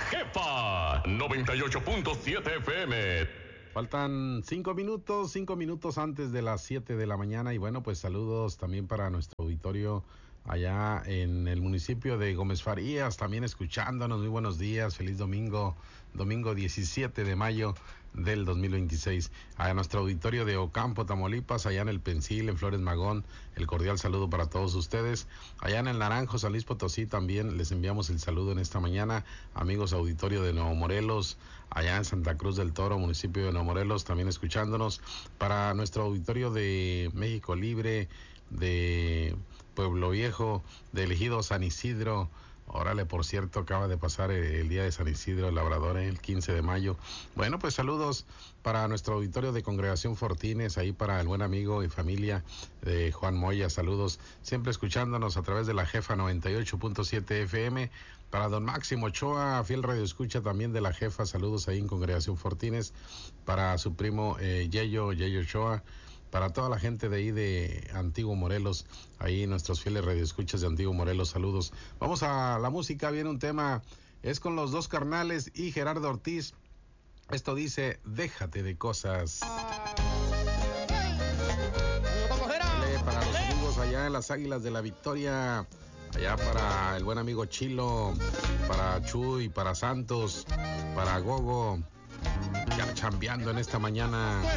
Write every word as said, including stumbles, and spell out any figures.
Jefa noventa y ocho punto siete F M. Faltan cinco minutos, cinco minutos antes de las siete de la mañana y bueno, pues saludos también para nuestro auditorio allá en el municipio de Gómez Farías, también escuchándonos. Muy buenos días, feliz domingo, domingo diecisiete de mayo del dos mil veintiséis. A nuestro auditorio de Ocampo, Tamaulipas, allá en el Pensil, en Flores Magón, el cordial saludo para todos ustedes. Allá en el Naranjo, San Luis Potosí, también les enviamos el saludo en esta mañana. Amigos auditorio de Nuevo Morelos, allá en Santa Cruz del Toro, municipio de Nuevo Morelos, también escuchándonos. Para nuestro auditorio de México Libre, de Pueblo Viejo, de Ejido San Isidro. Órale, por cierto, acaba de pasar el, el día de San Isidro Labrador, el quince de mayo. Bueno, pues saludos para nuestro auditorio de Congregación Fortines, ahí para el buen amigo y familia de Juan Moya, saludos, siempre escuchándonos a través de la Jefa noventa y ocho punto siete F M. Para don Máximo Ochoa, fiel radio escucha también de la Jefa, saludos ahí en Congregación Fortines. Para su primo eh, Yeyo, Yeyo Ochoa. Para toda la gente de ahí de Antiguo Morelos, ahí nuestros fieles radioescuchas de Antiguo Morelos, saludos. Vamos a la música, viene un tema, es con los Dos Carnales y Gerardo Ortiz. Esto dice, déjate de cosas. Dale, para los amigos allá en las Águilas de la Victoria, allá para el buen amigo Chilo, para Chuy, para Santos, para Gogo, ya chambeando en esta mañana.